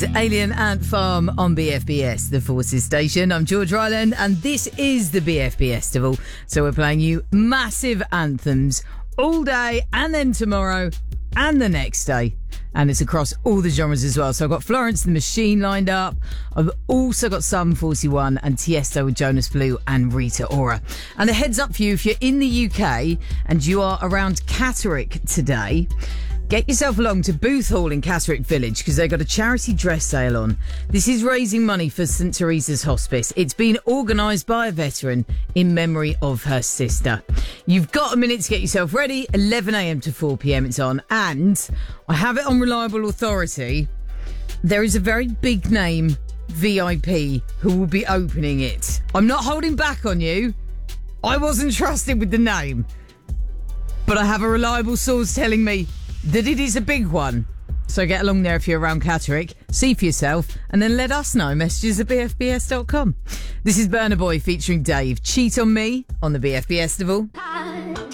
is Alien Ant Farm on BFBS, the Forces Station. I'm George Ryland, and this is the BFBS Festival. So we're playing you massive anthems all day, and then tomorrow, and the next day. And it's across all the genres as well. So I've got Florence the Machine lined up. I've also got Sum 41 and Tiesto with Jonas Blue and Rita Ora. And a heads up for you, if you're in the UK and you are around Catterick today, get yourself along to Booth Hall in Catterick Village because they've got a charity dress sale on. This is raising money for St Teresa's Hospice. It's been organised by a veteran in memory of her sister. You've got a minute to get yourself ready. 11 a.m. to 4 p.m. it's on. And I have it on reliable authority. There is a very big name VIP who will be opening it. I'm not holding back on you. I wasn't trusted with the name. But I have a reliable source telling me that it is a big one. So get along there if you're around Catterick, see for yourself, and then let us know. Messages at bfbs.com. This is Burna Boy featuring Dave. Cheat on Me on the BFB Festival.